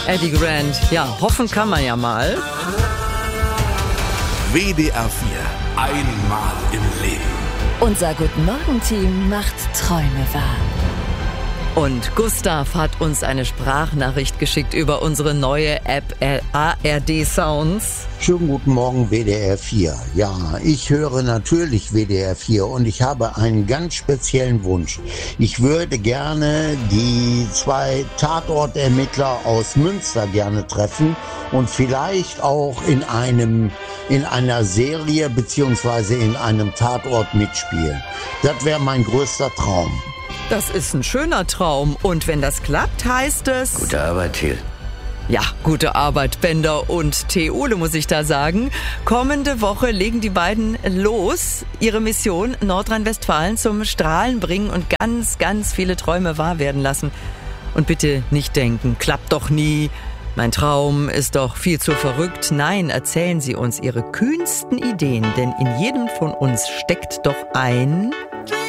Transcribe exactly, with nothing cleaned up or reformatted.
Eddie Grant. Ja, hoffen kann man ja mal. W D R vier. Einmal im Leben. Unser Guten-Morgen-Team macht Träume wahr. Und Gustav hat uns eine Sprachnachricht geschickt über unsere neue App A R D Sounds. Schönen guten Morgen, W D R vier. Ja, ich höre natürlich W D R vier und ich habe einen ganz speziellen Wunsch. Ich würde gerne die zwei Tatortermittler aus Münster gerne treffen und vielleicht auch in einem in einer Serie beziehungsweise in einem Tatort mitspielen. Das wäre mein größter Traum. Das ist ein schöner Traum. Und wenn das klappt, heißt es... Gute Arbeit, Thiel. Ja, gute Arbeit, Bender und Theole, muss ich da sagen. Kommende Woche legen die beiden los. Ihre Mission, Nordrhein-Westfalen zum Strahlen bringen und ganz, ganz viele Träume wahr werden lassen. Und bitte nicht denken, klappt doch nie. Mein Traum ist doch viel zu verrückt. Nein, erzählen Sie uns Ihre kühnsten Ideen, denn in jedem von uns steckt doch ein...